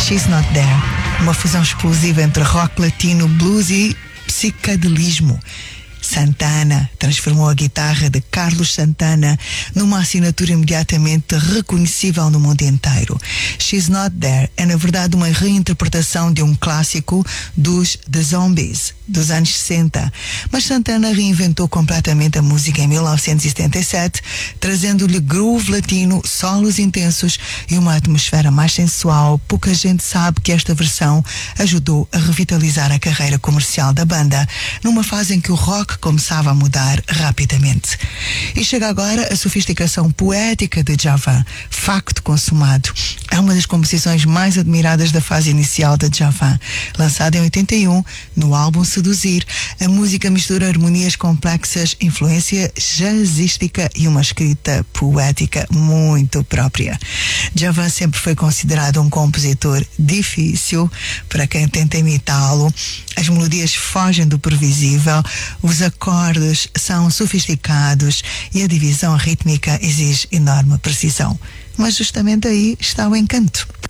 She's Not There, uma fusão explosiva entre rock latino, blues e psicadelismo. Santana transformou a guitarra de Carlos Santana numa assinatura imediatamente reconhecível no mundo inteiro. She's Not There é, na verdade, uma reinterpretação de um clássico dos The Zombies, dos anos 60. Mas Santana reinventou completamente a música em 1977, trazendo-lhe groove latino, solos intensos e uma atmosfera mais sensual. Pouca gente sabe que esta versão ajudou a revitalizar a carreira comercial da banda, numa fase em que o rock começava a mudar rapidamente. E chega agora a sofisticação poética de Djavan, facto consumado. É uma das composições mais admiradas da fase inicial de Djavan. Lançada em 81, no álbum Seduzir, a música mistura harmonias complexas, influência jazzística e uma escrita poética muito própria. Djavan sempre foi considerado um compositor difícil para quem tenta imitá-lo. As melodias fogem do previsível, os acordes são sofisticados e a divisão rítmica exige enorme precisão. Mas justamente aí está o encanto.